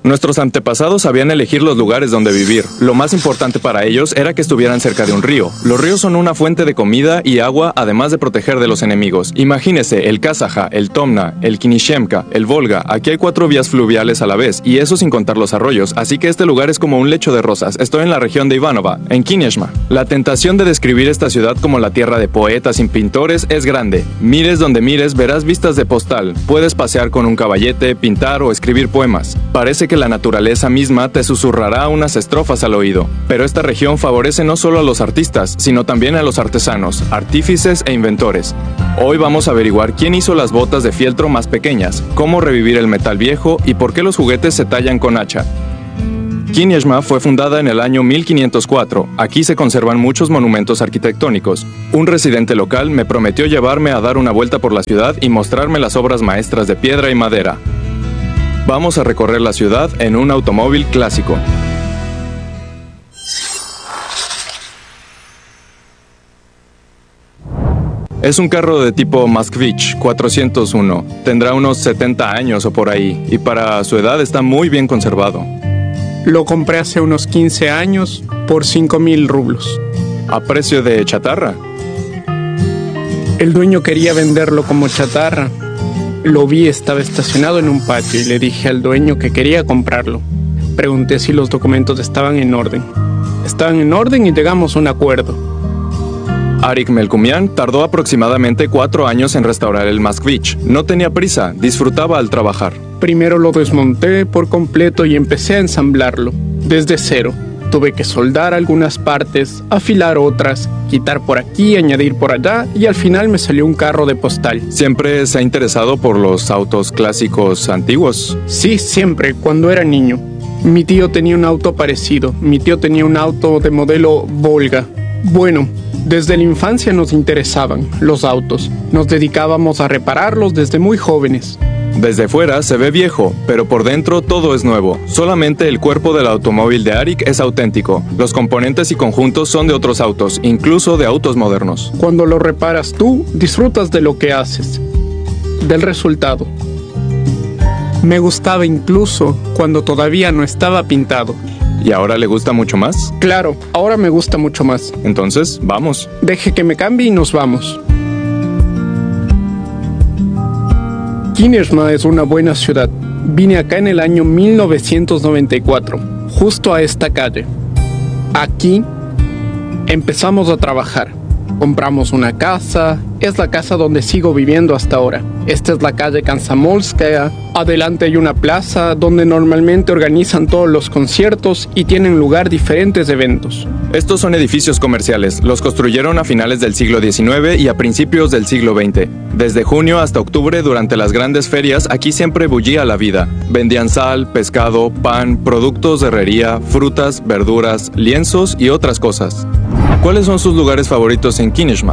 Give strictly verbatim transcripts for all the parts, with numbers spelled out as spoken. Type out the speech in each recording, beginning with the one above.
Nuestros antepasados sabían elegir los lugares donde vivir. Lo más importante para ellos era que estuvieran cerca de un río. Los ríos son una fuente de comida y agua, además de proteger de los enemigos. Imagínese el Kazaja, el Tomna, el Kinishemka, el Volga. Aquí hay cuatro vías fluviales a la vez, y eso sin contar los arroyos, así que este lugar es como un lecho de rosas. Estoy en la región de Ivanova, en Kineshma. La tentación de describir esta ciudad como la tierra de poetas y pintores es grande. Mires donde mires, verás vistas de postal. Puedes pasear con un caballete, pintar o escribir poemas. Parece que la naturaleza misma te susurrará unas estrofas al oído. Pero esta región favorece no solo a los artistas, sino también a los artesanos, artífices e inventores. Hoy vamos a averiguar quién hizo las botas de fieltro más pequeñas, cómo revivir el metal viejo y por qué los juguetes se tallan con hacha. Kineshma fue fundada en el año mil quinientos cuatro. Aquí se conservan muchos monumentos arquitectónicos. Un residente local me prometió llevarme a dar una vuelta por la ciudad y mostrarme las obras maestras de piedra y madera. Vamos a recorrer la ciudad en un automóvil clásico. Es un carro de tipo Moskvich cuatrocientos uno. Tendrá unos setenta años o por ahí, y para su edad está muy bien conservado. Lo compré hace unos quince años por cinco mil rublos. ¿A precio de chatarra? El dueño quería venderlo como chatarra. Lo vi, estaba estacionado en un patio y le dije al dueño que quería comprarlo. Pregunté si los documentos estaban en orden. Estaban en orden y llegamos a un acuerdo. Arik Melkumian tardó aproximadamente cuatro años en restaurar el Moskvich. No tenía prisa, disfrutaba al trabajar. Primero lo desmonté por completo y empecé a ensamblarlo, desde cero. Tuve que soldar algunas partes, afilar otras, quitar por aquí, añadir por allá, y al final me salió un carro de postal. ¿Siempre se ha interesado por los autos clásicos antiguos? Sí, siempre, cuando era niño. Mi tío tenía un auto parecido. Mi tío tenía un auto de modelo Volga. Bueno, desde la infancia nos interesaban los autos. Nos dedicábamos a repararlos desde muy jóvenes. Desde fuera se ve viejo, pero por dentro todo es nuevo. Solamente el cuerpo del automóvil de Arik es auténtico. Los componentes y conjuntos son de otros autos, incluso de autos modernos. Cuando lo reparas tú, disfrutas de lo que haces, del resultado. Me gustaba incluso cuando todavía no estaba pintado. ¿Y ahora le gusta mucho más? Claro, ahora me gusta mucho más. Entonces, vamos. Deje que me cambie y nos vamos. Kineshma es una buena ciudad. Vine acá en el año mil novecientos noventa y cuatro, justo a esta calle. Aquí empezamos a trabajar. Compramos una casa. Es la casa donde sigo viviendo hasta ahora. Esta es la calle Komsomolskaya. Adelante hay una plaza donde normalmente organizan todos los conciertos y tienen lugar diferentes eventos. Estos son edificios comerciales. Los construyeron a finales del siglo diecinueve y a principios del siglo veinte. Desde junio hasta octubre, durante las grandes ferias, aquí siempre bullía la vida. Vendían sal, pescado, pan, productos de herrería, frutas, verduras, lienzos y otras cosas. ¿Cuáles son sus lugares favoritos en Kineshma?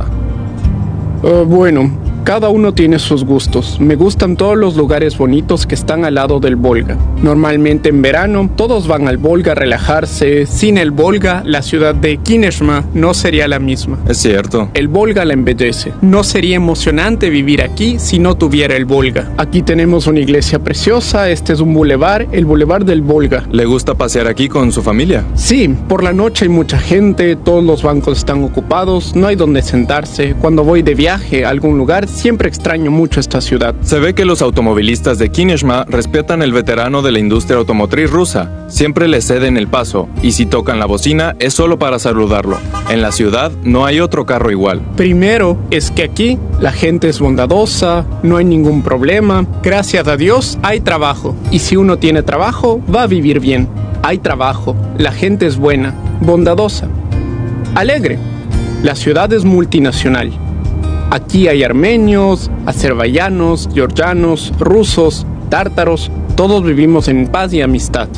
Uh, bueno, cada uno tiene sus gustos. Me gustan todos los lugares bonitos que están al lado del Volga. Normalmente en verano todos van al Volga a relajarse. Sin el Volga, la ciudad de Kineshma no sería la misma. Es cierto. El Volga la embellece. No sería emocionante vivir aquí si no tuviera el Volga. Aquí tenemos una iglesia preciosa. Este es un bulevar, el bulevar del Volga. ¿Le gusta pasear aquí con su familia? Sí, por la noche hay mucha gente, todos los bancos están ocupados, no hay donde sentarse. Cuando voy de viaje a algún lugar, siempre extraño mucho esta ciudad. Se ve que los automovilistas de Kineshma respetan el veterano de la industria automotriz rusa. Siempre le ceden el paso, y si tocan la bocina es solo para saludarlo. En la ciudad no hay otro carro igual. Primero, es que aquí la gente es bondadosa, no hay ningún problema. Gracias a Dios hay trabajo, y si uno tiene trabajo, va a vivir bien. Hay trabajo, la gente es buena, bondadosa, alegre. La ciudad es multinacional. Aquí hay armenios, azerbaiyanos, georgianos, rusos, tártaros. Todos vivimos en paz y amistad.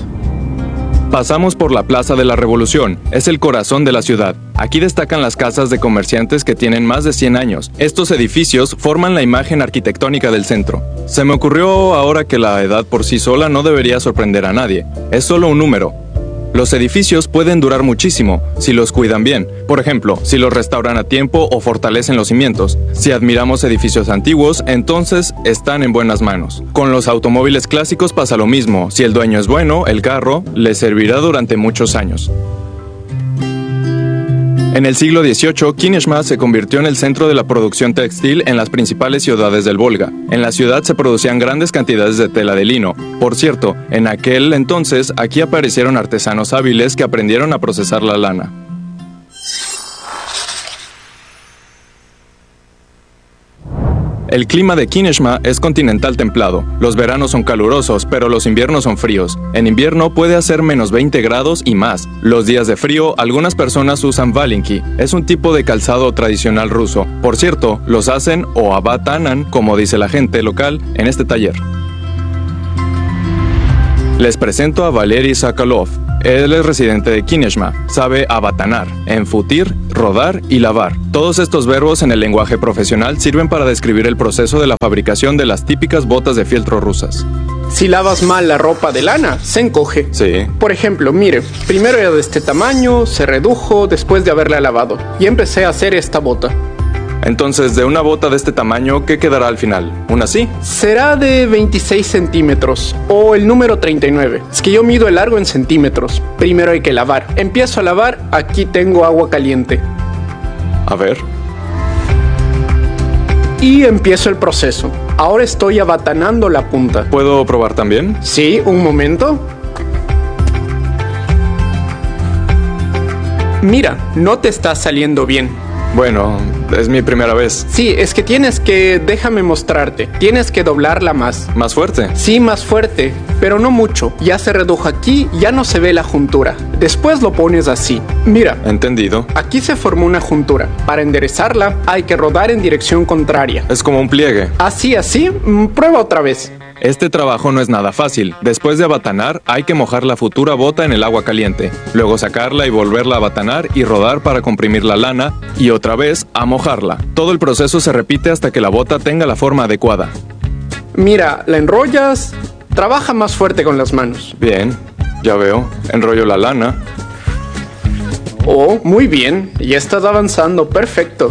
Pasamos por la Plaza de la Revolución. Es el corazón de la ciudad. Aquí destacan las casas de comerciantes que tienen más de cien años. Estos edificios forman la imagen arquitectónica del centro. Se me ocurrió ahora que la edad por sí sola no debería sorprender a nadie. Es solo un número. Los edificios pueden durar muchísimo si los cuidan bien. Por ejemplo, si los restauran a tiempo o fortalecen los cimientos. Si admiramos edificios antiguos, entonces están en buenas manos. Con los automóviles clásicos pasa lo mismo. Si el dueño es bueno, el carro le servirá durante muchos años. En el siglo dieciocho, Kineshma se convirtió en el centro de la producción textil en las principales ciudades del Volga. En la ciudad se producían grandes cantidades de tela de lino. Por cierto, en aquel entonces, aquí aparecieron artesanos hábiles que aprendieron a procesar la lana. El clima de Kineshma es continental templado. Los veranos son calurosos, pero los inviernos son fríos. En invierno puede hacer menos veinte grados y más. Los días de frío, algunas personas usan valinki. Es un tipo de calzado tradicional ruso. Por cierto, los hacen o abatanan, como dice la gente local, en este taller. Les presento a Valery Sokolov. Él es residente de Kineshma. Sabe abatanar, enfutir, rodar y lavar. Todos estos verbos en el lenguaje profesional sirven para describir el proceso de la fabricación de las típicas botas de fieltro rusas. Si lavas mal la ropa de lana, se encoge. Sí. Por ejemplo, mire, primero era de este tamaño, se redujo después de haberla lavado y empecé a hacer esta bota. Entonces, de una bota de este tamaño, ¿qué quedará al final? ¿Una así? Será de veintiséis centímetros o el número treinta y nueve. Es que yo mido el largo en centímetros. Primero hay que lavar. Empiezo a lavar, aquí tengo agua caliente. A ver. Y empiezo el proceso. Ahora estoy abatanando la punta. ¿Puedo probar también? Sí, un momento. Mira, no te está saliendo bien. Bueno, es mi primera vez. Sí, es que tienes que... Déjame mostrarte. Tienes que doblarla más. ¿Más fuerte? Sí, más fuerte, pero no mucho. Ya se redujo aquí, ya no se ve la juntura. Después lo pones así. Mira. Entendido. Aquí se formó una juntura. Para enderezarla, hay que rodar en dirección contraria. Es como un pliegue. Así, así. Prueba otra vez. Este trabajo no es nada fácil. Después de abatanar, hay que mojar la futura bota en el agua caliente, luego sacarla y volverla a abatanar y rodar para comprimir la lana, y otra vez a mojarla. Todo el proceso se repite hasta que la bota tenga la forma adecuada. Mira, la enrollas, trabaja más fuerte con las manos. Bien, ya veo. Enrollo la lana. Oh, muy bien, ya estás avanzando, perfecto.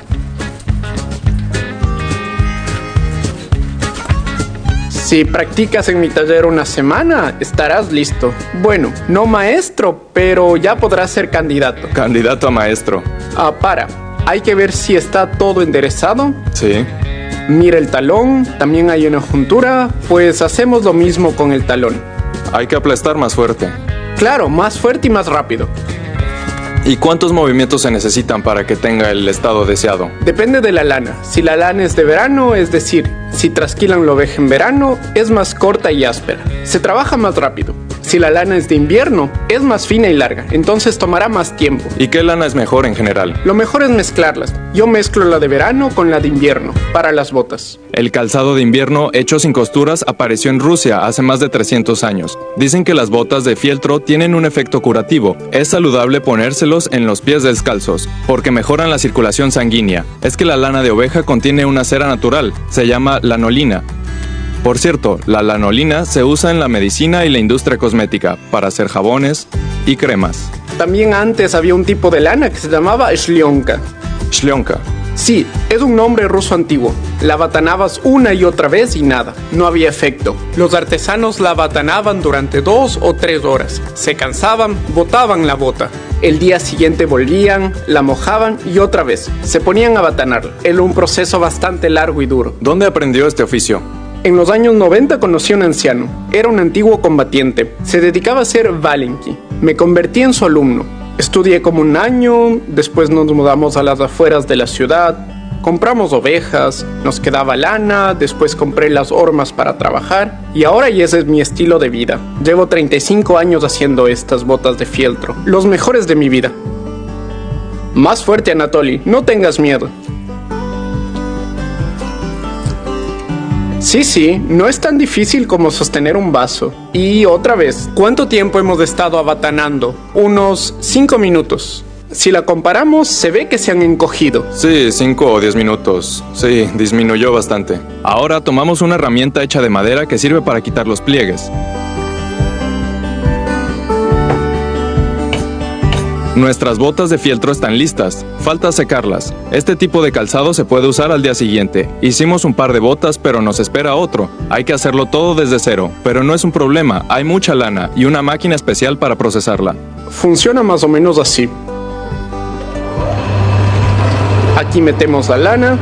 Si practicas en mi taller una semana, estarás listo. Bueno, no maestro, pero ya podrás ser candidato. Candidato a maestro. Ah, para. Hay que ver si está todo enderezado. Sí. Mira el talón, también hay una juntura, pues hacemos lo mismo con el talón. Hay que aplastar más fuerte. Claro, más fuerte y más rápido. ¿Y cuántos movimientos se necesitan para que tenga el estado deseado? Depende de la lana. Si la lana es de verano, es decir, si trasquilan la oveja en verano, es más corta y áspera. Se trabaja más rápido. Si la lana es de invierno, es más fina y larga, entonces tomará más tiempo. ¿Y qué lana es mejor en general? Lo mejor es mezclarlas. Yo mezclo la de verano con la de invierno, para las botas. El calzado de invierno hecho sin costuras apareció en Rusia hace más de trescientos años. Dicen que las botas de fieltro tienen un efecto curativo. Es saludable ponérselos en los pies descalzos, porque mejoran la circulación sanguínea. Es que la lana de oveja contiene una cera natural, se llama lanolina. Por cierto, la lanolina se usa en la medicina y la industria cosmética para hacer jabones y cremas. También antes había un tipo de lana que se llamaba shlionka. Shlionka. Sí, es un nombre ruso antiguo. La abatanabas una y otra vez y nada, no había efecto. Los artesanos la abatanaban durante dos o tres horas. Se cansaban, botaban la bota. El día siguiente volvían, la mojaban y otra vez. Se ponían a abatanarla. Era un proceso bastante largo y duro. ¿Dónde aprendió este oficio? En los años noventa conocí a un anciano. Era un antiguo combatiente. Se dedicaba a ser valinki. Me convertí en su alumno. Estudié como un año, después nos mudamos a las afueras de la ciudad. Compramos ovejas, nos quedaba lana, después compré las hormas para trabajar y ahora y ese es mi estilo de vida. Llevo treinta y cinco años haciendo estas botas de fieltro, los mejores de mi vida. Más fuerte, Anatoly, no tengas miedo. Sí, sí, no es tan difícil como sostener un vaso. Y otra vez, ¿cuánto tiempo hemos estado abatanando? Unos cinco minutos. Si la comparamos, se ve que se han encogido. Sí, cinco o diez minutos. Sí, disminuyó bastante. Ahora tomamos una herramienta hecha de madera que sirve para quitar los pliegues. Nuestras botas de fieltro están listas, falta secarlas. Este tipo de calzado se puede usar al día siguiente. Hicimos un par de botas, pero nos espera otro. Hay que hacerlo todo desde cero, pero no es un problema, hay mucha lana y una máquina especial para procesarla. Funciona más o menos así. Aquí metemos la lana.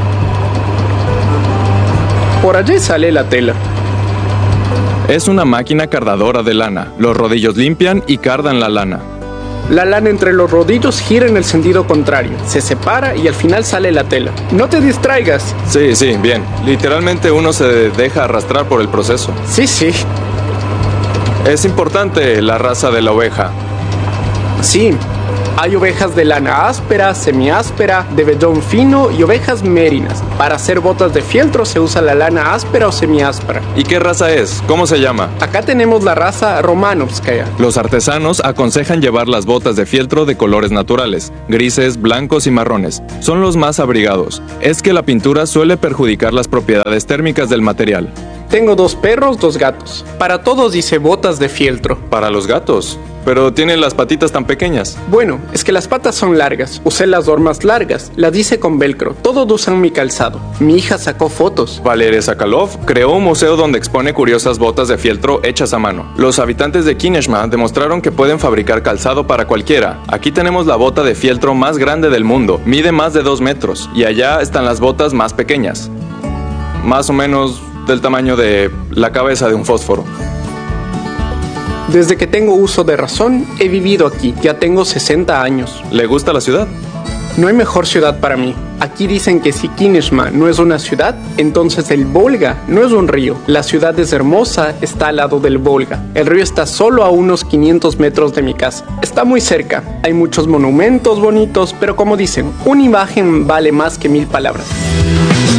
Por allí sale la tela. Es una máquina cardadora de lana. Los rodillos limpian y cardan la lana. La lana entre los rodillos gira en el sentido contrario, se separa y al final sale la tela. No te distraigas. Sí, sí, bien. Literalmente uno se deja arrastrar por el proceso. Sí, sí. Es importante la raza de la oveja. Sí. Hay ovejas de lana áspera, semiáspera, de vellón fino y ovejas mérinas. Para hacer botas de fieltro se usa la lana áspera o semiáspera. ¿Y qué raza es? ¿Cómo se llama? Acá tenemos la raza Romanovskaya. Los artesanos aconsejan llevar las botas de fieltro de colores naturales, grises, blancos y marrones. Son los más abrigados. Es que la pintura suele perjudicar las propiedades térmicas del material. Tengo dos perros, dos gatos. Para todos dice botas de fieltro. Para los gatos. Pero tienen las patitas tan pequeñas. Bueno, es que las patas son largas. Usé las dormas largas. Las hice con velcro. Todos usan mi calzado. Mi hija sacó fotos. Valeria Sakalov creó un museo donde expone curiosas botas de fieltro hechas a mano. Los habitantes de Kineshma demostraron que pueden fabricar calzado para cualquiera. Aquí tenemos la bota de fieltro más grande del mundo. Mide más de dos metros. Y allá están las botas más pequeñas. Más o menos del tamaño de la cabeza de un fósforo. Desde que tengo uso de razón, he vivido aquí. Ya tengo sesenta años. ¿Le gusta la ciudad? No hay mejor ciudad para mí. Aquí dicen que si Kineshma no es una ciudad, entonces el Volga no es un río. La ciudad es hermosa, está al lado del Volga. El río está solo a unos quinientos metros de mi casa. Está muy cerca. Hay muchos monumentos bonitos, pero como dicen, una imagen vale más que mil palabras.